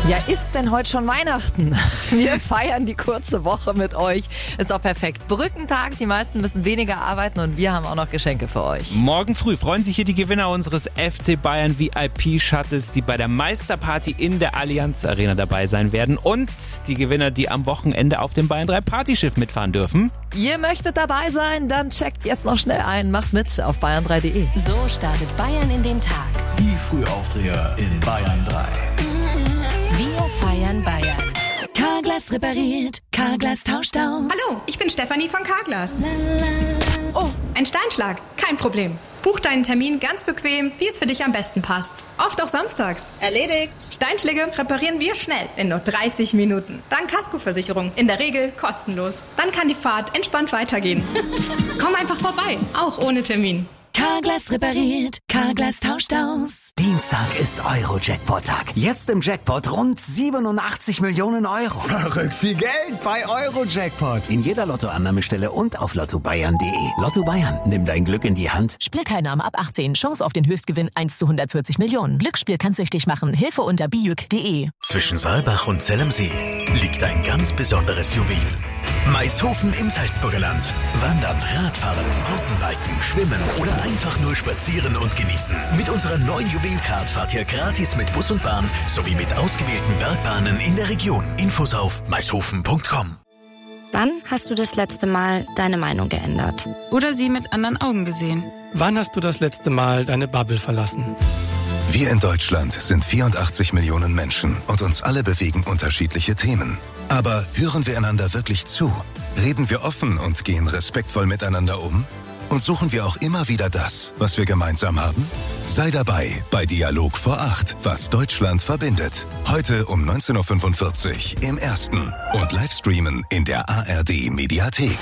Ja, ist denn heute schon Weihnachten? Wir feiern die kurze Woche mit euch. Ist doch perfekt. Brückentag, die meisten müssen weniger arbeiten und wir haben auch noch Geschenke für euch. Morgen früh freuen sich hier die Gewinner unseres FC Bayern VIP-Shuttles, die bei der Meisterparty in der Allianz Arena dabei sein werden. Und die Gewinner, die am Wochenende auf dem Bayern 3 Partyschiff mitfahren dürfen. Ihr möchtet dabei sein? Dann checkt jetzt noch schnell ein. Macht mit auf bayern3.de. So startet Bayern in den Tag. Die Frühaufdreher in Bayern 3. Wir feiern Bayern. Carglass repariert, Carglass tauscht aus. Hallo, ich bin Stefanie von Carglass. Oh, ein Steinschlag. Kein Problem. Buch deinen Termin ganz bequem, wie es für dich am besten passt. Oft auch samstags. Erledigt. Steinschläge reparieren wir schnell, in nur 30 Minuten. Dank Kaskoversicherung, in der Regel kostenlos. Dann kann die Fahrt entspannt weitergehen. Komm einfach vorbei, auch ohne Termin. Carglass repariert, Carglass tauscht aus. Dienstag ist Euro-Jackpot-Tag. Jetzt im Jackpot rund 87 Millionen Euro. Verrückt viel Geld bei Euro-Jackpot. In jeder Lottoannahmestelle und auf lottobayern.de. Lotto Bayern, nimm dein Glück in die Hand. Spielteilnahme ab 18. Chance auf den Höchstgewinn 1 zu 140 Millionen. Glücksspiel kann süchtig machen. Hilfe unter bijuk.de. Zwischen Saalbach und Zell am See liegt ein ganz besonderes Juwel. Maishofen im Salzburger Land. Wandern, Radfahren, Mountainbiken, Schwimmen oder einfach nur spazieren und genießen. Mit unserer neuen Juwelcard fahrt ihr gratis mit Bus und Bahn sowie mit ausgewählten Bergbahnen in der Region. Infos auf maishofen.com. Wann hast du das letzte Mal deine Meinung geändert? Oder sie mit anderen Augen gesehen? Wann hast du das letzte Mal deine Bubble verlassen? Wir in Deutschland sind 84 Millionen Menschen und uns alle bewegen unterschiedliche Themen. Aber hören wir einander wirklich zu? Reden wir offen und gehen respektvoll miteinander um? Und suchen wir auch immer wieder das, was wir gemeinsam haben? Sei dabei bei Dialog vor 8, was Deutschland verbindet. Heute um 19.45 Uhr im Ersten und Livestreamen in der ARD-Mediathek.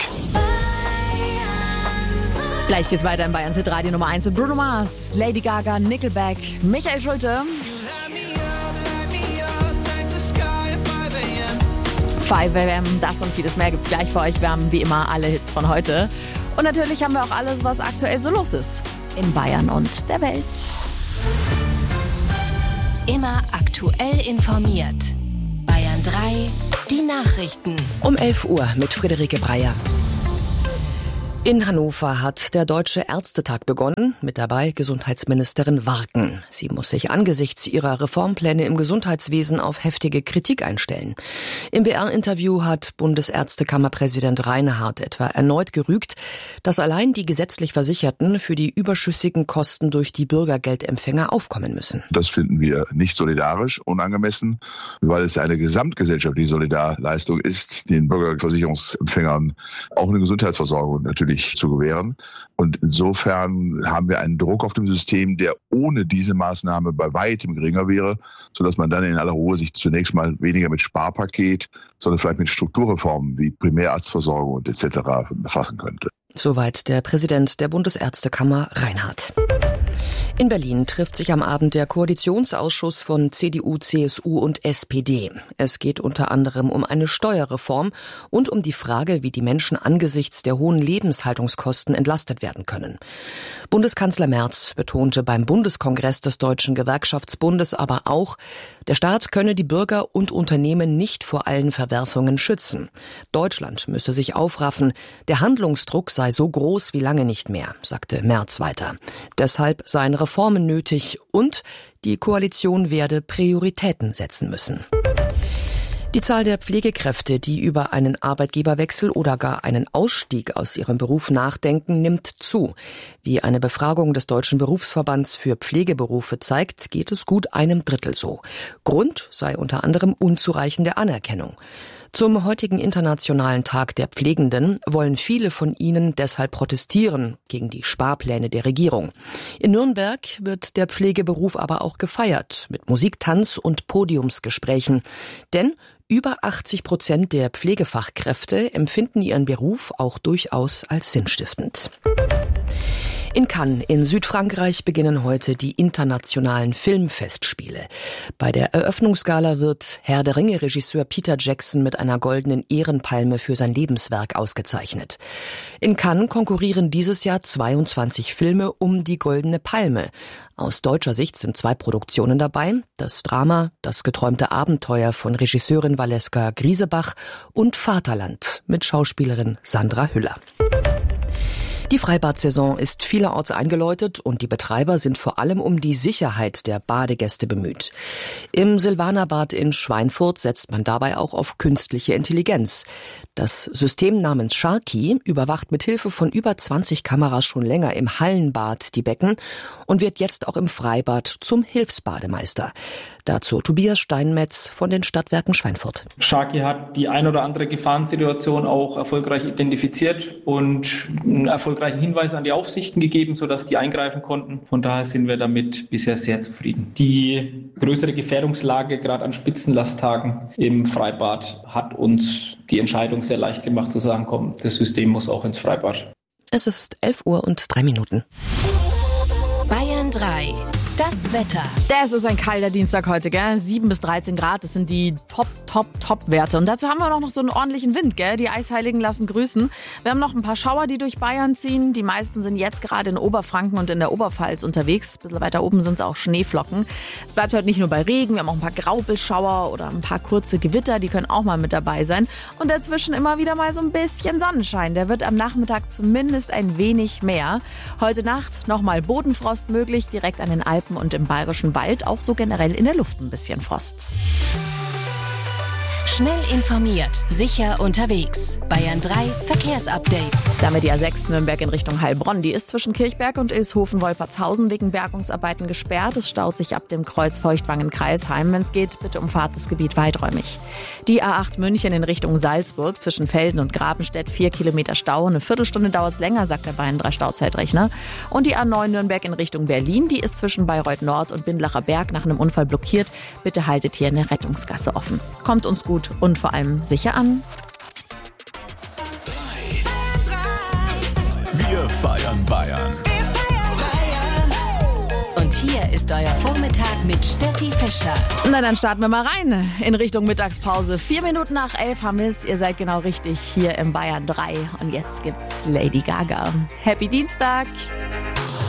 Gleich geht's weiter in Bayerns Hit Radio Nummer 1 mit Bruno Mars, Lady Gaga, Nickelback, Michael Schulte. 5 AM, das und vieles mehr gibt's gleich für euch. Wir haben wie immer alle Hits von heute. Und natürlich haben wir auch alles, was aktuell so los ist in Bayern und der Welt. Immer aktuell informiert. Bayern 3, die Nachrichten. Um 11 Uhr mit Friederike Breyer. In Hannover hat der Deutsche Ärztetag begonnen, mit dabei Gesundheitsministerin Warken. Sie muss sich angesichts ihrer Reformpläne im Gesundheitswesen auf heftige Kritik einstellen. Im BR-Interview hat Bundesärztekammerpräsident Reinhardt etwa erneut gerügt, dass allein die gesetzlich Versicherten für die überschüssigen Kosten durch die Bürgergeldempfänger aufkommen müssen. Das finden wir nicht solidarisch, unangemessen, weil es eine gesamtgesellschaftliche Solidarleistung ist, den Bürgerversicherungsempfängern auch eine Gesundheitsversorgung natürlich zu gewähren. Und insofern haben wir einen Druck auf dem System, der ohne diese Maßnahme bei weitem geringer wäre, sodass man dann in aller Ruhe sich zunächst mal weniger mit Sparpaket, sondern vielleicht mit Strukturreformen wie Primärarztversorgung und etc. befassen könnte. Soweit der Präsident der Bundesärztekammer Reinhardt. In Berlin trifft sich am Abend der Koalitionsausschuss von CDU, CSU und SPD. Es geht unter anderem um eine Steuerreform und um die Frage, wie die Menschen angesichts der hohen Lebenshaltungskosten entlastet werden können. Bundeskanzler Merz betonte beim Bundeskongress des Deutschen Gewerkschaftsbundes aber auch, der Staat könne die Bürger und Unternehmen nicht vor allen Verwerfungen schützen. Deutschland müsse sich aufraffen, der Handlungsdruck sei so groß wie lange nicht mehr, sagte Merz weiter. Deshalb seien Reformen nötig und die Koalition werde Prioritäten setzen müssen. Die Zahl der Pflegekräfte, die über einen Arbeitgeberwechsel oder gar einen Ausstieg aus ihrem Beruf nachdenken, nimmt zu. Wie eine Befragung des Deutschen Berufsverbands für Pflegeberufe zeigt, geht es gut einem Drittel so. Grund sei unter anderem unzureichende Anerkennung. Zum heutigen Internationalen Tag der Pflegenden wollen viele von ihnen deshalb protestieren gegen die Sparpläne der Regierung. In Nürnberg wird der Pflegeberuf aber auch gefeiert mit Musik, Tanz und Podiumsgesprächen. Denn über 80% der Pflegefachkräfte empfinden ihren Beruf auch durchaus als sinnstiftend. In Cannes in Südfrankreich beginnen heute die internationalen Filmfestspiele. Bei der Eröffnungsgala wird Herr der Ringe-Regisseur Peter Jackson mit einer goldenen Ehrenpalme für sein Lebenswerk ausgezeichnet. In Cannes konkurrieren dieses Jahr 22 Filme um die Goldene Palme. Aus deutscher Sicht sind 2 Produktionen dabei: das Drama Das geträumte Abenteuer von Regisseurin Valeska Griesebach und Vaterland mit Schauspielerin Sandra Hüller. Die Freibad-Saison ist vielerorts eingeläutet und die Betreiber sind vor allem um die Sicherheit der Badegäste bemüht. Im Silvanerbad in Schweinfurt setzt man dabei auch auf künstliche Intelligenz. Das System namens Sharky überwacht mit Hilfe von über 20 Kameras schon länger im Hallenbad die Becken und wird jetzt auch im Freibad zum Hilfsbademeister. Dazu Tobias Steinmetz von den Stadtwerken Schweinfurt. Sharky hat die ein oder andere Gefahrensituation auch erfolgreich identifiziert und einen erfolgreichen Hinweis an die Aufsichten gegeben, sodass die eingreifen konnten. Von daher sind wir damit bisher sehr zufrieden. Die größere Gefährdungslage, gerade an Spitzenlasttagen im Freibad, hat uns die Entscheidung sehr leicht gemacht zu sagen, komm, das System muss auch ins Freibad. Es ist 11:03 Bayern 3. Das Wetter. Das ist ein kalter Dienstag heute, gell? 7 bis 13 Grad, das sind die Top-Werte. Und dazu haben wir auch noch so einen ordentlichen Wind, gell? Die Eisheiligen lassen grüßen. Wir haben noch ein paar Schauer, die durch Bayern ziehen. Die meisten sind jetzt gerade in Oberfranken und in der Oberpfalz unterwegs. Ein bisschen weiter oben sind es auch Schneeflocken. Es bleibt heute nicht nur bei Regen, wir haben auch ein paar Graupelschauer oder ein paar kurze Gewitter, die können auch mal mit dabei sein. Und dazwischen immer wieder mal so ein bisschen Sonnenschein. Der wird am Nachmittag zumindest ein wenig mehr. Heute Nacht nochmal Bodenfrost möglich, direkt an den Alpen und im Bayerischen Wald, auch so generell in der Luft ein bisschen Frost. Schnell informiert, sicher unterwegs. Bayern 3 Verkehrsupdate. Damit die A6 Nürnberg in Richtung Heilbronn. Die ist zwischen Kirchberg und Ilshofen-Wolpertshausen wegen Bergungsarbeiten gesperrt. Es staut sich ab dem Kreuz Feuchtwangen-Kreisheim. Wenn es geht, bitte umfahrt das Gebiet weiträumig. Die A8 München in Richtung Salzburg zwischen Velden und Grabenstedt 4 Kilometer Stau. Eine Viertelstunde dauert es länger, sagt der Bayern 3 Stauzeitrechner. Und die A9 Nürnberg in Richtung Berlin. Die ist zwischen Bayreuth Nord und Bindlacher Berg nach einem Unfall blockiert. Bitte haltet hier eine Rettungsgasse offen. Kommt uns gut und vor allem sicher an. Wir feiern Bayern. Und hier ist euer Vormittag mit Steffi Fischer. Na, dann starten wir mal rein in Richtung Mittagspause. 4 Minuten nach 11 haben wir es. Ihr seid genau richtig hier im Bayern 3. Und jetzt gibt's Lady Gaga. Happy Dienstag!